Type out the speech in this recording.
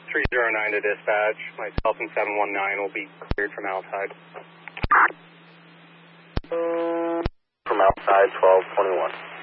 309 to dispatch. Myself and 719 will be cleared from outside. From outside, 1221.